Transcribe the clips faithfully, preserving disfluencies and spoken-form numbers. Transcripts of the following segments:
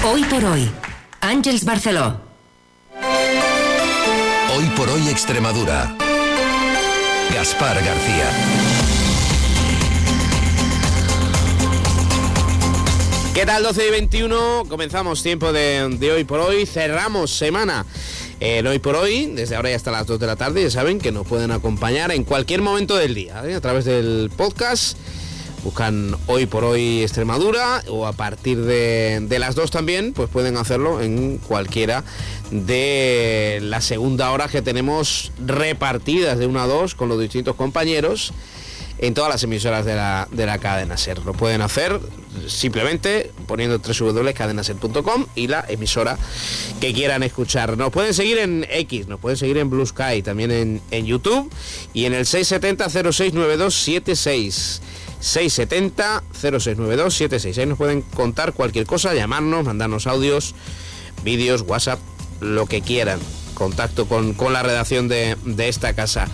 Hoy por hoy, Àngels Barceló. Hoy por hoy Extremadura. Gaspar García. ¿Qué tal? doce y veintiuno, comenzamos tiempo de, de Hoy por Hoy, cerramos semana en Hoy por Hoy, desde ahora y hasta las dos de la tarde, ya saben que nos pueden acompañar en cualquier momento del día, ¿eh? A través del podcast. Buscan Hoy por Hoy Extremadura o a partir de, de las dos también, pues pueden hacerlo en cualquiera de la segunda hora que tenemos repartidas de una a dos con los distintos compañeros en todas las emisoras de la, de la cadena SER. Lo pueden hacer simplemente poniendo doble u doble u doble u punto cadena ser punto com y la emisora que quieran escuchar. Nos pueden seguir en X, nos pueden seguir en Blue Sky, también en, en YouTube y en el seis setenta cero seis nueve dos siete seis. seis setenta cero seis nueve dos siete seis. Ahí nos pueden contar cualquier cosa, llamarnos, mandarnos audios, vídeos, WhatsApp, lo que quieran. Contacto con, con la redacción de, de esta casa.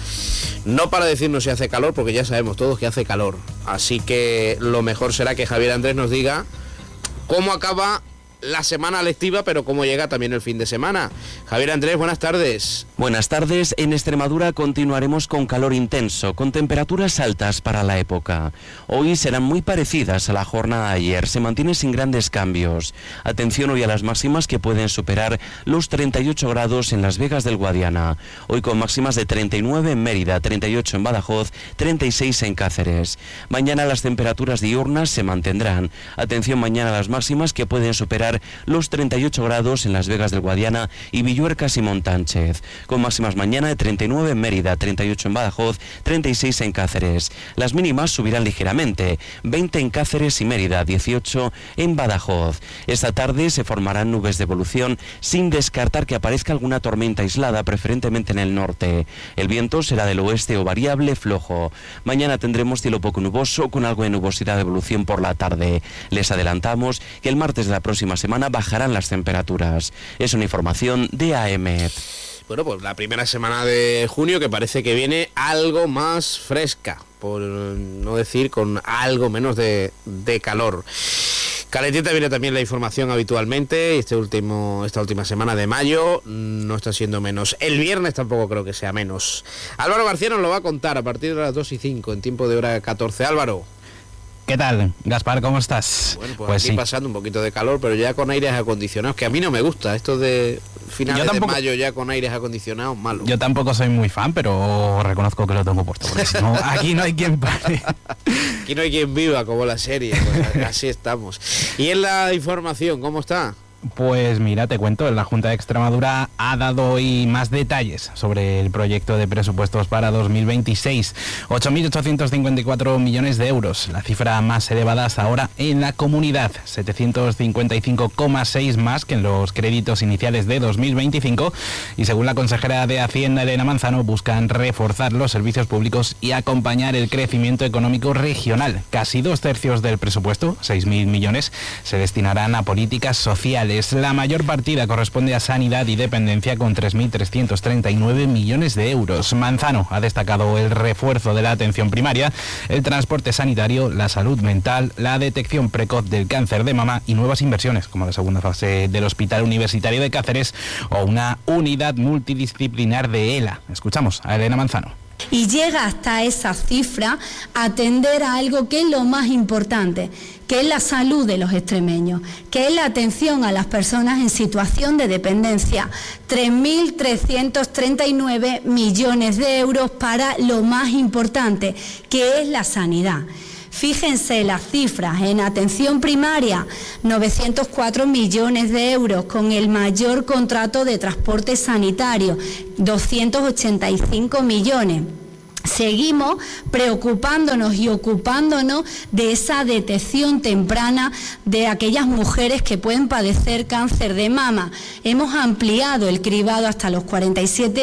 No para decirnos si hace calor, porque ya sabemos todos que hace calor. Así que lo mejor será que Javier Andrés nos diga cómo acaba la semana lectiva, pero cómo llega también el fin de semana. Javier Andrés, buenas tardes. Buenas tardes. En Extremadura continuaremos con calor intenso, con temperaturas altas para la época. Hoy serán muy parecidas a la jornada de ayer, se mantiene sin grandes cambios. Atención hoy a las máximas que pueden superar los treinta y ocho grados en Las Vegas del Guadiana. Hoy con máximas de treinta y nueve en Mérida, treinta y ocho en Badajoz, treinta y seis en Cáceres. Mañana las temperaturas diurnas se mantendrán. Atención mañana a las máximas que pueden superar los treinta y ocho grados en Las Vegas del Guadiana y Villuercas y Montánchez, con máximas mañana de treinta y nueve en Mérida, treinta y ocho en Badajoz, treinta y seis en Cáceres. Las mínimas subirán ligeramente, veinte en Cáceres y Mérida, dieciocho en Badajoz. Esta tarde se formarán nubes de evolución sin descartar que aparezca alguna tormenta aislada, preferentemente en el norte. El viento será del oeste o variable flojo. Mañana tendremos cielo poco nuboso con algo de nubosidad de evolución por la tarde. Les adelantamos que el martes de la próxima semana bajarán las temperaturas. Es una información de A M E T. Bueno, pues la primera semana de junio que parece que viene algo más fresca, por no decir con algo menos de, de calor. Calentita viene también la información habitualmente, este último, esta última semana de mayo no está siendo menos. El viernes tampoco creo que sea menos. Álvaro García nos lo va a contar a partir de las dos y cinco, en tiempo de hora catorce. Álvaro. ¿Qué tal, Gaspar? ¿Cómo estás? Bueno, pues, pues aquí sí. Pasando un poquito de calor, pero ya con aires acondicionados, que a mí no me gusta. Esto de finales tampoco, de mayo ya con aires acondicionados, malo. Yo tampoco soy muy fan, pero reconozco que lo tengo puesto, porque si no, aquí no hay quien pare. Aquí no hay quien viva, como la serie, pues así estamos. ¿Y en la información, cómo está? Pues mira, te cuento, la Junta de Extremadura ha dado hoy más detalles sobre el proyecto de presupuestos para dos mil veintiséis. ocho mil ochocientos cincuenta y cuatro millones de euros, la cifra más elevada hasta ahora en la comunidad, setecientos cincuenta y cinco coma seis más que en los créditos iniciales de dos mil veinticinco, y según la consejera de Hacienda, Elena Manzano, buscan reforzar los servicios públicos y acompañar el crecimiento económico regional. Casi dos tercios del presupuesto, seis mil millones, se destinarán a políticas sociales. La mayor partida corresponde a sanidad y dependencia con tres mil trescientos treinta y nueve millones de euros. Manzano ha destacado el refuerzo de la atención primaria, el transporte sanitario, la salud mental, la detección precoz del cáncer de mama y nuevas inversiones como la segunda fase del Hospital Universitario de Cáceres o una unidad multidisciplinar de ELA. Escuchamos a Elena Manzano. Y llega hasta esa cifra atender a algo que es lo más importante, que es la salud de los extremeños, que es la atención a las personas en situación de dependencia. tres mil trescientos treinta y nueve millones de euros para lo más importante, que es la sanidad. Fíjense las cifras, en atención primaria, novecientos cuatro millones de euros con el mayor contrato de transporte sanitario, doscientos ochenta y cinco millones. Seguimos preocupándonos y ocupándonos de esa detección temprana de aquellas mujeres que pueden padecer cáncer de mama. Hemos ampliado el cribado hasta los cuarenta y siete años.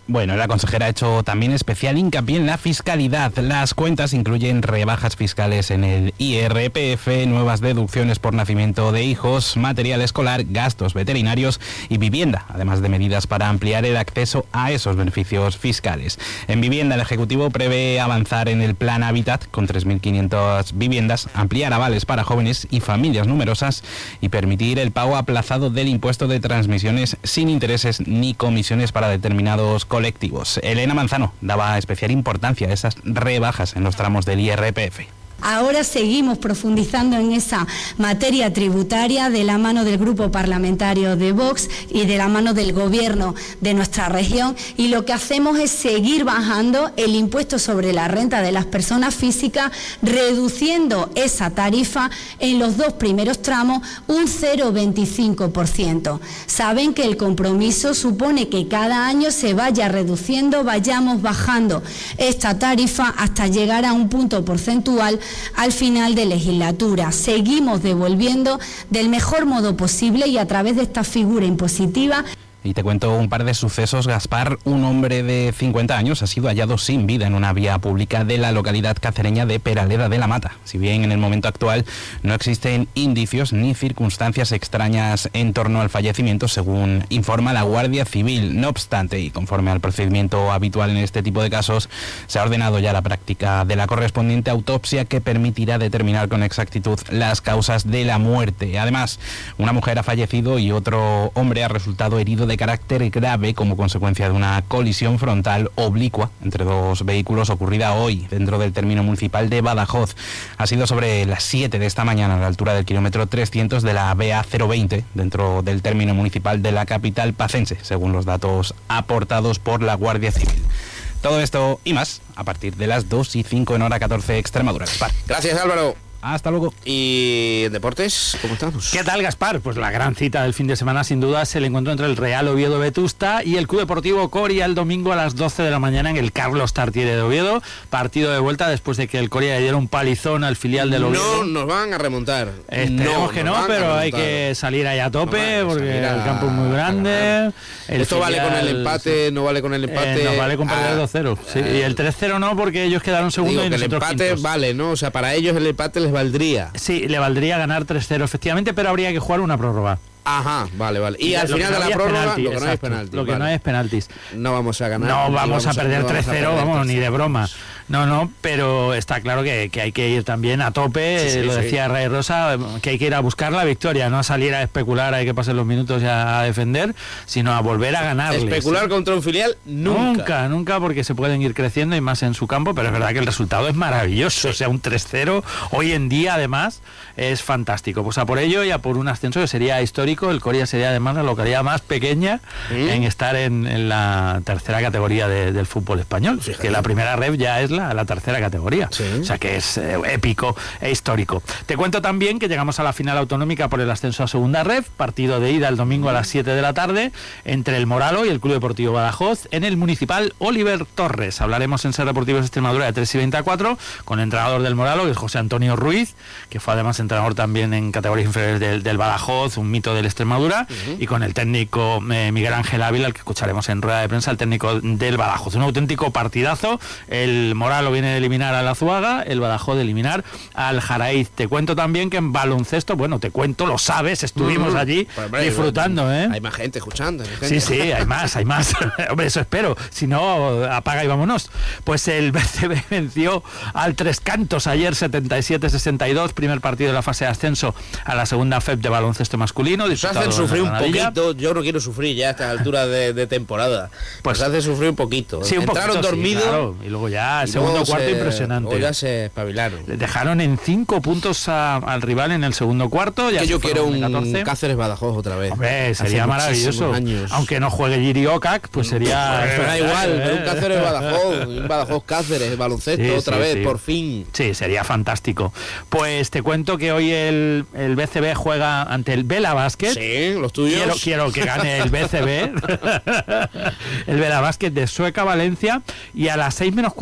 Bueno, la consejera ha hecho también especial hincapié en la fiscalidad. Las cuentas incluyen rebajas fiscales en el I R P F, nuevas deducciones por nacimiento de hijos, material escolar, gastos veterinarios y vivienda, además de medidas para ampliar el acceso a esos beneficios fiscales. En vivienda, el Ejecutivo prevé avanzar en el Plan Hábitat con tres mil quinientas viviendas, ampliar avales para jóvenes y familias numerosas y permitir el pago aplazado del impuesto de transmisiones sin intereses ni comisiones para determinados colectivos. Elena Manzano daba especial importancia a esas rebajas en los tramos del I R P F. Ahora seguimos profundizando en esa materia tributaria de la mano del grupo parlamentario de Vox y de la mano del gobierno de nuestra región, y lo que hacemos es seguir bajando el impuesto sobre la renta de las personas físicas, reduciendo esa tarifa en los dos primeros tramos un cero coma veinticinco por ciento. Saben que el compromiso supone que cada año se vaya reduciendo, vayamos bajando esta tarifa hasta llegar a un punto porcentual al final de legislatura. Seguimos devolviendo del mejor modo posible y a través de esta figura impositiva. Y te cuento un par de sucesos, Gaspar. Un hombre de cincuenta años ha sido hallado sin vida en una vía pública de la localidad cacereña de Peraleda de la Mata. Si bien en el momento actual no existen indicios ni circunstancias extrañas en torno al fallecimiento, según informa la Guardia Civil. No obstante, y conforme al procedimiento habitual en este tipo de casos, se ha ordenado ya la práctica de la correspondiente autopsia que permitirá determinar con exactitud las causas de la muerte. Además, una mujer ha fallecido y otro hombre ha resultado herido de de carácter grave como consecuencia de una colisión frontal oblicua entre dos vehículos ocurrida hoy dentro del término municipal de Badajoz. Ha sido sobre las siete de esta mañana a la altura del kilómetro trescientos de la B A cero veinte dentro del término municipal de la capital pacense, según los datos aportados por la Guardia Civil. Todo esto y más a partir de las dos y cinco en hora catorce Extremadura. Gaspar. Gracias, Álvaro. Hasta luego. ¿Y en deportes? ¿Cómo estamos? ¿Qué tal, Gaspar? Pues la gran cita del fin de semana, sin duda, es el encuentro entre el Real Oviedo Vetusta y el Club Deportivo Coria el domingo a las doce de la mañana en el Carlos Tartiere de Oviedo. Partido de vuelta después de que el Coria le diera un palizón al filial del Oviedo. No nos van a remontar. Esperemos no, que no, pero hay que salir ahí a tope no porque a, el campo es muy grande. Esto filial, vale con el empate, no vale con el empate. Eh, no vale con perder dos cero. Sí, y el tres cero no, porque ellos quedaron segundo y nosotros el empate quintos. Vale, ¿no? O sea, para ellos el empate les valdría. Sí. Sí, le valdría ganar tres cero, efectivamente, pero habría que jugar una prórroga. Ajá, vale, vale. Y, y al final no de la prórroga, penalti, lo que exacto, no es penalti. Lo que vale. no es penaltis. No vamos a ganar. No vamos, vamos a perder tres cero, no vamos, ni de broma. No, no, pero está claro que, que hay que ir también a tope, sí, sí, lo decía sí. Ray Rosa, que hay que ir a buscar la victoria, no a salir a especular, hay que pasar los minutos ya a defender, sino a volver a ganarles. Especular contra un filial, nunca. Nunca, nunca, porque se pueden ir creciendo y más en su campo, pero es verdad que el resultado es maravilloso, sí. O sea, un tres cero, hoy en día además, es fantástico. Pues a por ello y a por un ascenso que sería histórico, el Coria sería además la localidad más pequeña ¿Mm? en estar en, en la tercera categoría de, del fútbol español, Fíjate. que la primera ref ya es la, la tercera categoría, sí. o sea que es eh, épico e histórico. Te cuento también que llegamos a la final autonómica por el ascenso a segunda ref, partido de ida el domingo a las siete de la tarde entre el Moralo y el Club Deportivo Badajoz en el municipal Oliver Torres. Hablaremos en Ser Deportivos Extremadura de tres y veinticuatro con el entrenador del Moralo, que es José Antonio Ruiz, que fue además entrenador también en categorías inferiores del, del Badajoz, un mito del Extremadura, uh-huh. y con el técnico eh, Miguel Ángel Ávila, al que escucharemos en rueda de prensa, el técnico del Badajoz. Un auténtico partidazo. El Moralo viene de eliminar al Azuaga, el Badajoz de eliminar al Jaraíz. Te cuento también que en baloncesto, bueno, te cuento, lo sabes, estuvimos uh-huh. allí pues, hombre, disfrutando, ¿eh? Hay más gente escuchando. Hay gente. Sí, sí, hay más, hay más. Hombre, eso espero. Si no, apaga y vámonos. Pues el B C B venció al Tres Cantos ayer setenta y siete sesenta y dos, primer partido de la fase de ascenso a la segunda F E P de baloncesto masculino. Nos hacen sufrir un poquito, yo no quiero sufrir ya a esta altura de, de temporada. Pues nos hace sufrir un poquito. Sí, un Entraron poquito, dormidos sí, claro. Y luego ya el segundo cuarto se, impresionante. O ya se espabilaron. Dejaron en cinco puntos a, al rival en el segundo cuarto. Ya que yo quiero un catorce. Cáceres Badajoz otra vez. Hombre, sería maravilloso. Años. Aunque no juegue Giri Ocac, pues sería. Pues, pero da igual, eh, pero un Cáceres Badajoz, un Badajoz Cáceres, baloncesto sí, otra sí, vez, sí. por fin. Sí, sería fantástico. Pues te cuento que hoy el, el B C B juega ante el Vela Basket. Sí, los tuyos. Quiero, quiero que gane el B C B. El Vela Basket de Sueca Valencia. Y a las seis menos cuarto, Gaspar.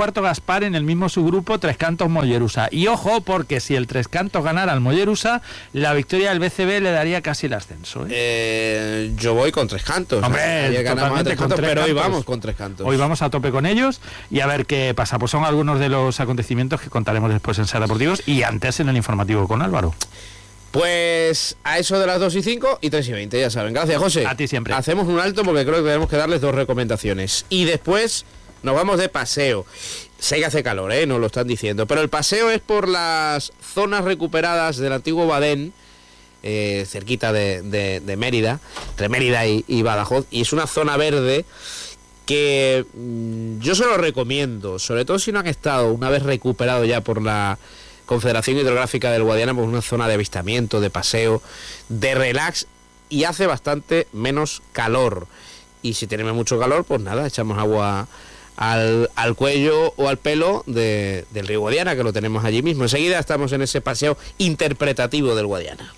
Gaspar en el mismo subgrupo Tres Cantos Mollerusa. Y ojo, porque si el Tres Cantos ganara al Mollerusa, la victoria del B C B le daría casi el ascenso. ¿eh? Eh, yo voy con Tres Cantos. Hombre, ¿eh? Ganamos a tres con cantos, Tres pero hoy Cantos. vamos con Tres Cantos. Hoy vamos a tope con ellos y a ver qué pasa. Pues son algunos de los acontecimientos que contaremos después en Ser Deportivos y antes en el informativo con Álvaro. Pues a eso de las dos y cinco y tres y veinte, ya saben. Gracias, José. A ti siempre. Hacemos un alto porque creo que tenemos que darles dos recomendaciones. Y después nos vamos de paseo. Sé que hace calor, ¿eh? Nos lo están diciendo. Pero el paseo es por las zonas recuperadas del antiguo Badén, eh, cerquita de, de, de Mérida, entre Mérida y, y Badajoz. Y es una zona verde que mmm, yo se lo recomiendo, sobre todo si no han estado una vez recuperado ya por la Confederación Hidrográfica del Guadiana, pues una zona de avistamiento, de paseo, de relax, y hace bastante menos calor. Y si tenemos mucho calor, pues nada, echamos agua al, al cuello o al pelo de, del río Guadiana, que lo tenemos allí mismo. Enseguida estamos en ese paseo interpretativo del Guadiana.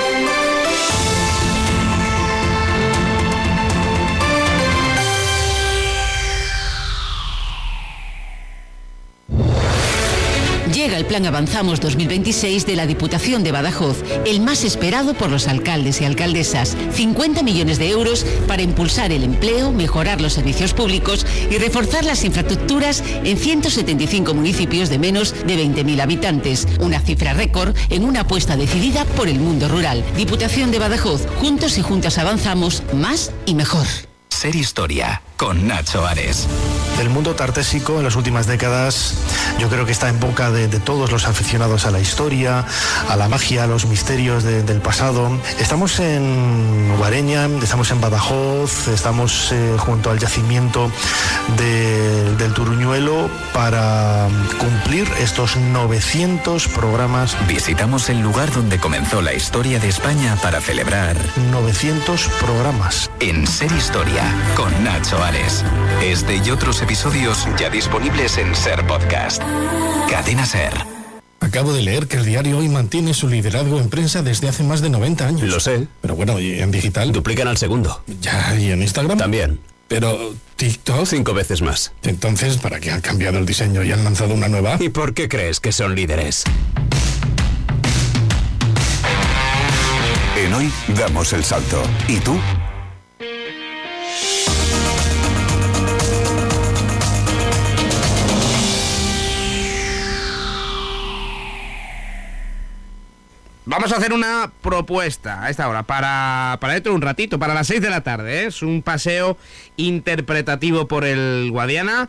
Llega el Plan Avanzamos dos mil veintiséis de la Diputación de Badajoz, el más esperado por los alcaldes y alcaldesas. cincuenta millones de euros para impulsar el empleo, mejorar los servicios públicos y reforzar las infraestructuras en ciento setenta y cinco municipios de menos de veinte mil habitantes. Una cifra récord en una apuesta decidida por el mundo rural. Diputación de Badajoz, juntos y juntas avanzamos más y mejor. Ser Historia, con Nacho Ares. El mundo tartésico en las últimas décadas yo creo que está en boca de, de todos los aficionados a la historia, a la magia, a los misterios de, del pasado. Estamos en Guareña, estamos en Badajoz, estamos eh, junto al yacimiento de, del Turuñuelo para cumplir estos novecientos programas. Visitamos el lugar donde comenzó la historia de España para celebrar novecientos programas. En Ser Historia, con Nacho Ares. Este y otros episodios ya disponibles en Ser Podcast. Cadena Ser. Acabo de leer que el diario Hoy mantiene su liderazgo en prensa desde hace más de noventa años. Lo sé. Pero bueno, ¿y en digital? Duplican al segundo. Ya, ¿y en Instagram? También. Pero TikTok... Cinco veces más. Entonces, ¿para qué han cambiado el diseño y han lanzado una nueva? ¿Y por qué crees que son líderes? En Hoy damos el salto. ¿Y tú? Vamos a hacer una propuesta a esta hora, para, para dentro de un ratito, para las seis de la tarde, ¿eh? Es un paseo interpretativo por el Guadiana,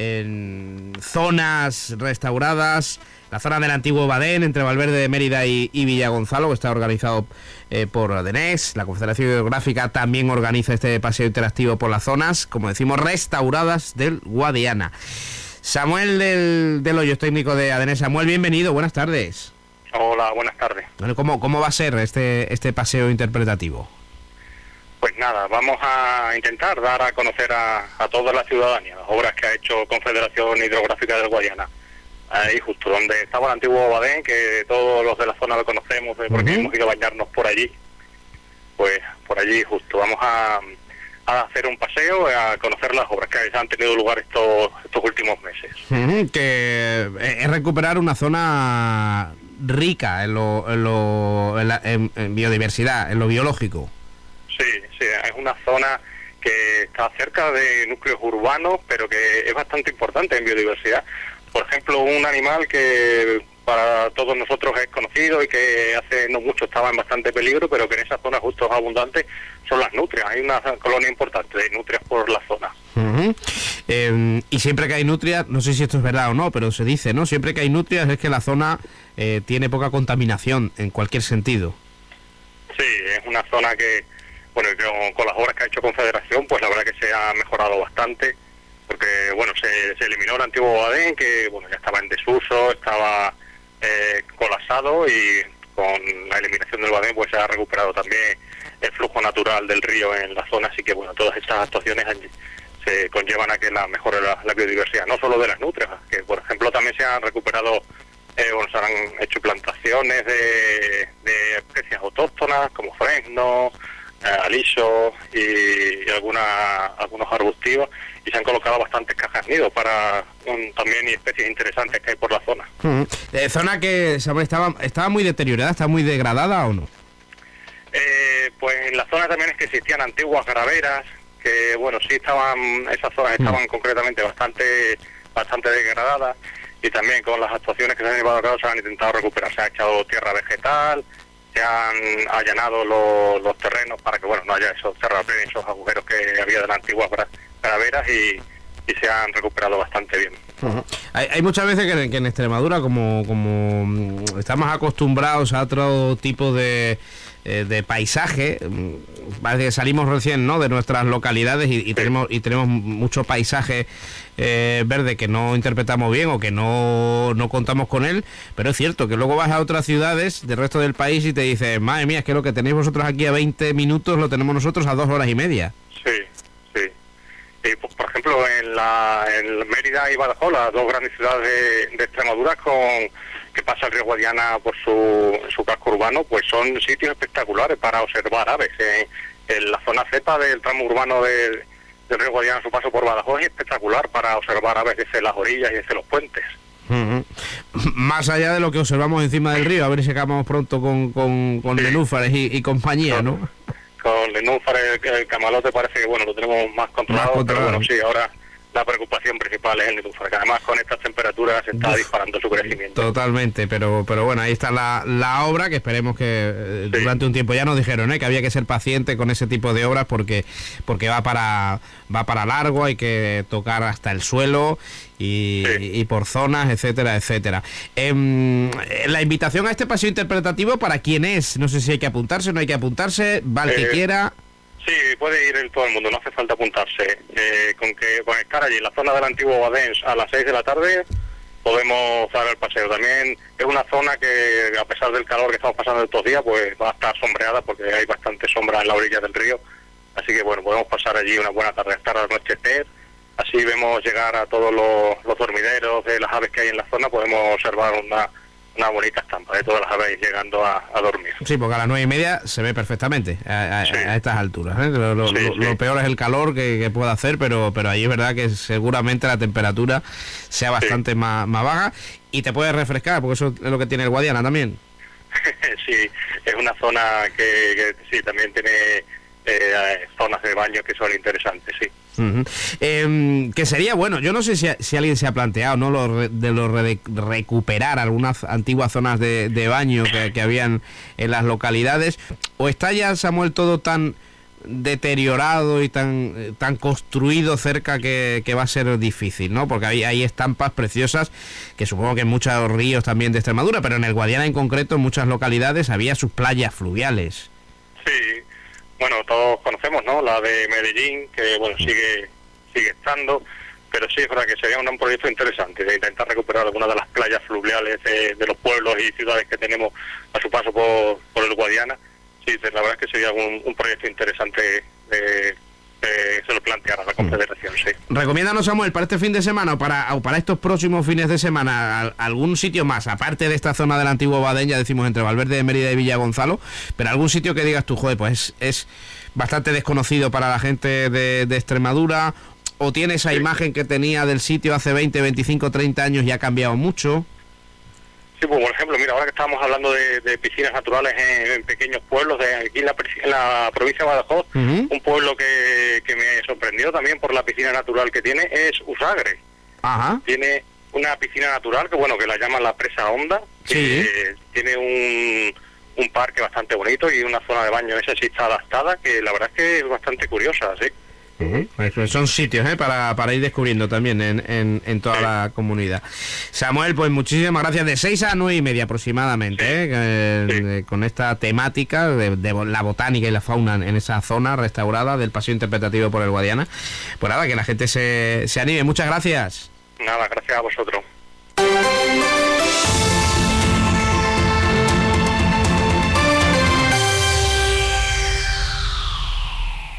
en zonas restauradas, la zona del antiguo Badén, entre Valverde de Mérida y, y Villagonzalo, que está organizado eh, por Adenés. La Confederación Hidrográfica también organiza este paseo interactivo por las zonas, como decimos, restauradas del Guadiana. Samuel del, del Hoyo, técnico de Adenés. Samuel, bienvenido, buenas tardes. Hola, buenas tardes. Bueno, ¿cómo, cómo va a ser este, este paseo interpretativo? Pues nada, vamos a intentar dar a conocer a, a toda la ciudadanía las obras que ha hecho Confederación Hidrográfica del Guadiana. Ahí justo donde estaba el antiguo Badén, que todos los de la zona lo conocemos porque uh-huh. hemos ido a bañarnos por allí. Pues por allí justo vamos a, a hacer un paseo, a conocer las obras que han tenido lugar estos, estos últimos meses. Uh-huh, que es recuperar una zona rica en lo, en, lo, en, la, en, en biodiversidad, en lo biológico. Sí, sí, es una zona que está cerca de núcleos urbanos, pero que es bastante importante en biodiversidad. Por ejemplo, un animal que para todos nosotros es conocido y que hace no mucho estaba en bastante peligro, pero que en esa zona justo es abundante, son las nutrias. Hay una colonia importante de nutrias por la zona. Uh-huh. eh, y siempre que hay nutrias, no sé si esto es verdad o no, pero se dice, ¿no? Siempre que hay nutrias es que la zona eh, tiene poca contaminación en cualquier sentido. Sí, es una zona que, bueno, con, con las obras que ha hecho Confederación, pues la verdad que se ha mejorado bastante, porque, bueno, se, se eliminó el antiguo Badén, que, bueno, ya estaba en desuso, estaba eh, colapsado, y con la eliminación del Badén, pues se ha recuperado también el flujo natural del río en la zona, así que, bueno, todas estas actuaciones se conllevan a que la mejore la, la biodiversidad, no solo de las nutrias, que, por ejemplo, también se han recuperado, eh, bueno, se han hecho plantaciones de, de especies autóctonas, como fresno, alisos y, y alguna, algunos arbustivos, y se han colocado bastantes cajas nido para um, también y especies interesantes que hay por la zona. Uh-huh. Eh, zona que Samuel, estaba, estaba muy deteriorada, está muy degradada ¿o no? Eh, pues en la zona también es que existían antiguas graveras, que bueno, sí estaban, esas zonas estaban uh-huh. concretamente bastante, bastante degradadas, y también con las actuaciones que se han llevado a cabo se han intentado recuperar, se ha echado tierra vegetal, se han allanado los, los terrenos para que bueno no haya esos terraplenes, esos agujeros que había de las antiguas graveras, y, y se han recuperado bastante bien. Uh-huh. Hay, hay muchas veces que, que en Extremadura, como, como estamos acostumbrados a otro tipo de, eh, de paisaje, parece que salimos recién, ¿no?, de nuestras localidades y, y sí. tenemos y tenemos mucho paisaje eh, verde que no interpretamos bien o que no, no contamos con él, pero es cierto que luego vas a otras ciudades del resto del país y te dices, madre mía, es que lo que tenéis vosotros aquí a veinte minutos lo tenemos nosotros a dos horas y media. Sí, sí. Y, pues, por ejemplo, en, la, en Mérida y Badajoz, las dos grandes ciudades de, de Extremadura, con que pasa el río Guadiana por su, su casco urbano, pues son sitios espectaculares para observar aves. En, en la zona cepa del tramo urbano de, del río Guadiana, su paso por Badajoz, es espectacular para observar aves desde las orillas y desde los puentes. Uh-huh. Más allá de lo que observamos encima del río, a ver si acabamos pronto con, con, con sí. nenúfares y, y compañía, ¿no? Con nenúfares, el, el camalote parece que bueno lo tenemos más controlado, más controlado. Pero bueno, sí, ahora la preocupación principal es el nenúfar, que además con estas temperaturas se está disparando su crecimiento. Totalmente, pero pero bueno, ahí está la, la obra, que esperemos que eh, sí. durante un tiempo ya nos dijeron ¿eh? que había que ser paciente con ese tipo de obras porque porque va para va para largo, hay que tocar hasta el suelo y, sí. y por zonas, etcétera, etcétera. Eh, la invitación a este paseo interpretativo, ¿para quién es? No sé si hay que apuntarse, no hay que apuntarse, va el eh, que quiera. Sí, puede ir el, todo el mundo, no hace falta apuntarse. Eh, con que con estar allí en la zona del antiguo Badens a las seis de la tarde podemos dar el paseo. También es una zona que, a pesar del calor que estamos pasando estos días, pues va a estar sombreada porque hay bastante sombra en la orilla del río. Así que bueno, podemos pasar allí una buena tarde, estar al anochecer. Así vemos llegar a todos los, los dormideros de las aves que hay en la zona, podemos observar una... una bonita estampa de todas las aves llegando a, a dormir. Sí, porque a las nueve y media se ve perfectamente a, a, sí. a estas alturas. ¿eh? Lo, lo, sí, lo, sí. lo peor es el calor que, que pueda hacer, pero pero ahí es verdad que seguramente la temperatura sea bastante sí. más, más baja y te puedes refrescar, porque eso es lo que tiene el Guadiana también. Sí, es una zona que, que sí, también tiene eh, zonas de baño que son interesantes, sí. Uh-huh. Eh, que sería bueno, yo no sé si, si alguien se ha planteado no lo de lo re, recuperar algunas antiguas zonas de, de baño que, que habían en las localidades, o está ya, Samuel, todo tan deteriorado y tan tan construido cerca que, que va a ser difícil, ¿no? Porque hay, hay estampas preciosas que supongo que en muchos ríos también de Extremadura, pero en el Guadiana en concreto, en muchas localidades había sus playas fluviales. Sí. Bueno, todos conocemos, ¿no?, la de Medellín, que bueno, sigue sigue estando, pero sí es verdad que sería un, un proyecto interesante de intentar recuperar algunas de las playas fluviales de, de los pueblos y ciudades que tenemos a su paso por, por el Guadiana. Sí, la verdad es que sería un, un proyecto interesante de, de se lo planteara la Confederación, sí. Recomiéndanos, Samuel, para este fin de semana o para, o para estos próximos fines de semana, algún sitio más, aparte de esta zona del antiguo Badén, ya decimos entre Valverde, Mérida y Villa Gonzalo, pero algún sitio que digas tú, joder, pues es bastante desconocido para la gente de, de Extremadura, o tiene esa sí. imagen que tenía del sitio hace veinte, veinticinco, treinta años y ha cambiado mucho. Sí, pues por ejemplo, mira, ahora que estábamos hablando de, de piscinas naturales en, en pequeños pueblos, de aquí en la, en la provincia de Badajoz, uh-huh. un pueblo que, que me sorprendió también por la piscina natural que tiene es Usagre. Ajá. Tiene una piscina natural que, bueno, que la llaman la Presa Honda, que sí. tiene un, un parque bastante bonito y una zona de baño, esa sí está adaptada, que la verdad es que es bastante curiosa, sí. Uh-huh. Pues son sitios ¿eh? para, para ir descubriendo también en, en, en toda sí. la comunidad. Samuel, pues muchísimas gracias. De seis a nueve y media aproximadamente, sí. ¿eh? Eh, sí. eh, con esta temática de, de la botánica y la fauna en esa zona restaurada del paseo interpretativo por el Guadiana. Pues nada, que la gente se, se anime. Muchas gracias. Nada, gracias a vosotros.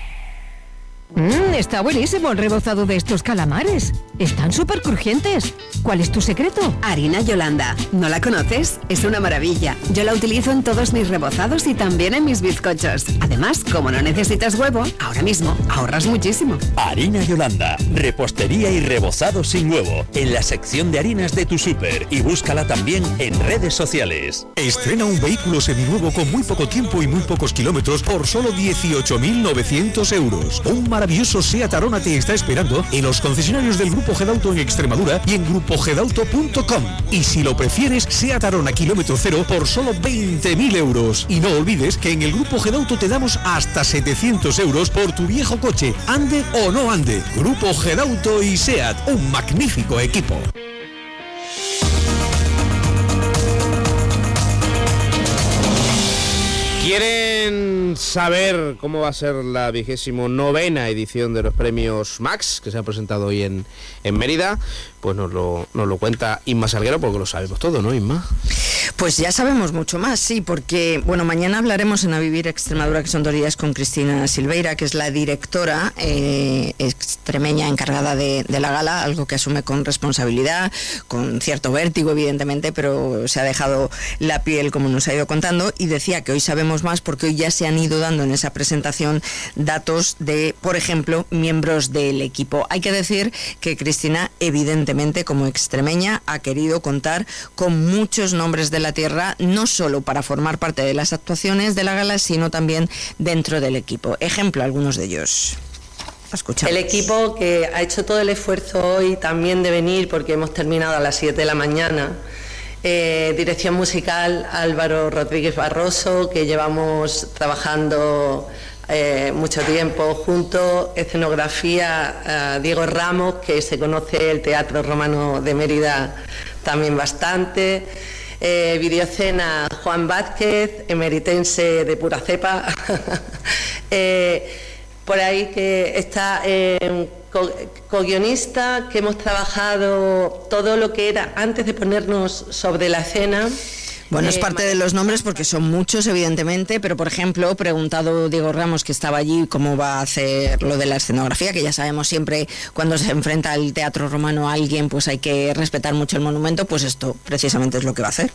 Mmm, está buenísimo el rebozado de estos calamares. Están súper crujientes. ¿Cuál es tu secreto? Harina Yolanda. ¿No la conoces? Es una maravilla. Yo la utilizo en todos mis rebozados y también en mis bizcochos. Además, como no necesitas huevo, ahora mismo ahorras muchísimo. Harina Yolanda. Repostería y rebozado sin huevo. En la sección de harinas de tu súper. Y búscala también en redes sociales. Estrena un vehículo seminuevo con muy poco tiempo y muy pocos kilómetros por solo dieciocho mil novecientos euros. Un maravilloso SEAT Arona te está esperando en los concesionarios del Grupo Gedauto en Extremadura y en grupo gedauto punto com. Y si lo prefieres, SEAT Arona kilómetro cero por solo veinte mil euros. Y no olvides que en el Grupo Gedauto te damos hasta setecientos euros por tu viejo coche, ande o no ande. Grupo Gedauto y SEAT, un magnífico equipo. ¿Quieren saber cómo va a ser la vigésimo novena edición de los premios Max, que se han presentado hoy en, en Mérida? Pues nos lo, nos lo cuenta Inma Salguero, porque lo sabemos todo, ¿no, Inma? Pues ya sabemos mucho más, sí, porque, bueno, mañana hablaremos en A Vivir Extremadura, que son dos días, con Cristina Silveira, que es la directora eh, extremeña encargada de, de la gala, algo que asume con responsabilidad, con cierto vértigo, evidentemente, pero se ha dejado la piel, como nos ha ido contando, y decía que hoy sabemos más porque hoy ya se han ido dando en esa presentación datos de, por ejemplo, miembros del equipo. Hay que decir que Cristina, evidentemente, como extremeña, ha querido contar con muchos nombres de la tierra, no solo para formar parte de las actuaciones de la gala, sino también dentro del equipo. Ejemplo, algunos de ellos. Escuchamos. El equipo que ha hecho todo el esfuerzo hoy también de venir, porque hemos terminado a las siete de la mañana. Eh, dirección musical, Álvaro Rodríguez Barroso, que llevamos trabajando eh, mucho tiempo juntos. Escenografía, eh, Diego Ramos, que se conoce el Teatro Romano de Mérida también bastante. Eh, videocena, Juan Vázquez, emeritense de pura cepa. eh, por ahí que está eh, co-guionista, que hemos trabajado todo lo que era antes de ponernos sobre la escena. Bueno, es parte de los nombres porque son muchos, evidentemente, pero por ejemplo, preguntado Diego Ramos, que estaba allí, cómo va a hacer lo de la escenografía, que ya sabemos siempre cuando se enfrenta al Teatro Romano a alguien, pues hay que respetar mucho el monumento, pues esto precisamente es lo que va a hacer.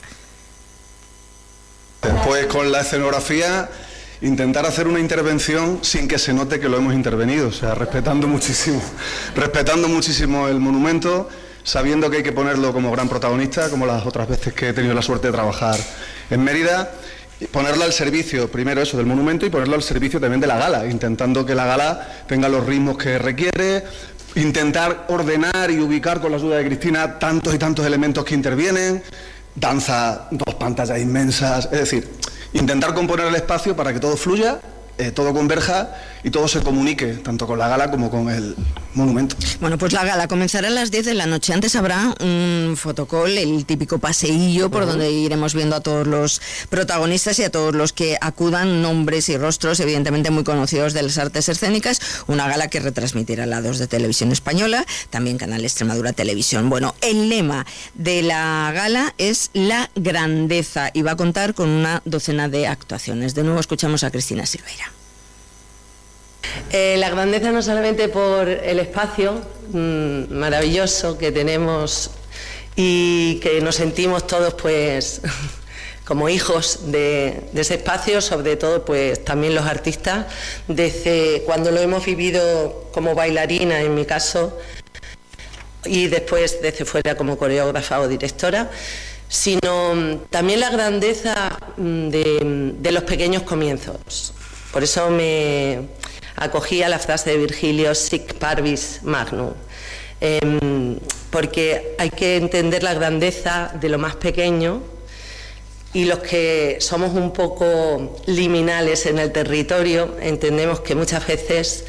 Pues con la escenografía, intentar hacer una intervención sin que se note que lo hemos intervenido, o sea, respetando muchísimo, respetando muchísimo el monumento, sabiendo que hay que ponerlo como gran protagonista, como las otras veces que he tenido la suerte de trabajar en Mérida, y ponerlo al servicio, primero eso, del monumento, y ponerlo al servicio también de la gala, intentando que la gala tenga los ritmos que requiere, intentar ordenar y ubicar con la ayuda de Cristina tantos y tantos elementos que intervienen, danza, dos pantallas inmensas, es decir, intentar componer el espacio para que todo fluya, eh, todo converja y todo se comunique, tanto con la gala como con el monumento. Bueno, pues la gala comenzará a las diez de la noche. Antes habrá un fotocall, el típico paseillo por uh-huh. donde iremos viendo a todos los protagonistas y a todos los que acudan, nombres y rostros evidentemente muy conocidos de las artes escénicas. Una gala que retransmitirá la dos de Televisión Española, también Canal Extremadura Televisión. Bueno, el lema de la gala es la grandeza y va a contar con una docena de actuaciones. De nuevo escuchamos a Cristina Silveira. Eh, la grandeza no solamente por el espacio mmm, maravilloso que tenemos y que nos sentimos todos pues como hijos de, de ese espacio, sobre todo pues también los artistas, desde cuando lo hemos vivido como bailarina en mi caso y después desde fuera como coreógrafa o directora, sino también la grandeza de, de los pequeños comienzos. Por eso me acogía la frase de Virgilio, sic parvis magnum, eh, porque hay que entender la grandeza de lo más pequeño, y los que somos un poco liminales en el territorio entendemos que muchas veces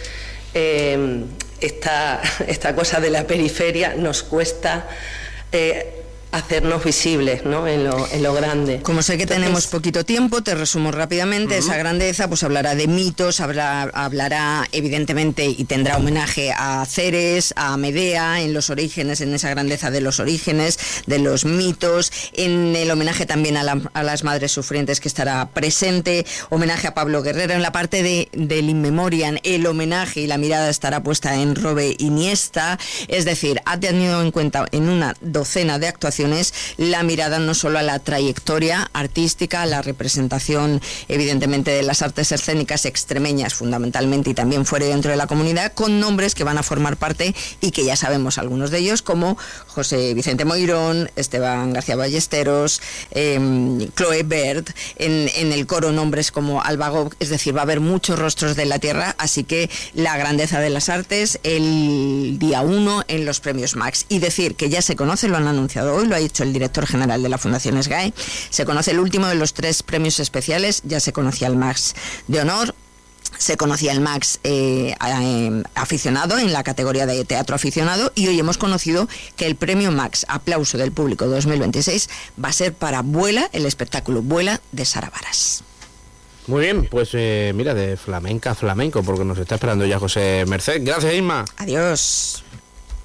eh, esta, esta cosa de la periferia nos cuesta eh, hacernos visibles, ¿no? en, lo, en lo grande. Como sé que Entonces, tenemos poquito tiempo, te resumo rápidamente. Uh-huh. Esa grandeza pues hablará de mitos, hablará, hablará evidentemente y tendrá homenaje a Ceres, a Medea, en los orígenes, en esa grandeza de los orígenes, de los mitos, en el homenaje también a, la, a las madres sufrientes que estará presente, homenaje a Pablo Guerrero, en la parte de, del In Memoriam, el homenaje y la mirada estará puesta en Robe Iniesta, es decir, ha tenido en cuenta en una docena de actuaciones la mirada no solo a la trayectoria artística, a la representación evidentemente de las artes escénicas extremeñas fundamentalmente y también fuera y dentro de la comunidad, con nombres que van a formar parte y que ya sabemos algunos de ellos, como José Vicente Moirón, Esteban García Ballesteros, eh, Chloe Baird, en, en el coro nombres como Alba Gog, es decir, va a haber muchos rostros de la tierra, así que la grandeza de las artes el día uno en los premios Max. Y decir que ya se conoce, lo han anunciado hoy, lo ha dicho el director general de la Fundación SGAE, se conoce el último de los tres premios especiales, ya se conocía el Max de honor, se conocía el Max eh, eh, aficionado en la categoría de teatro aficionado y hoy hemos conocido que el premio Max Aplauso del Público dos mil veintiséis va a ser para Vuela, el espectáculo Vuela de Sara Varas. Muy bien, pues eh, mira, de flamenca a flamenco, porque nos está esperando ya José Merced. Gracias, Isma. Adiós.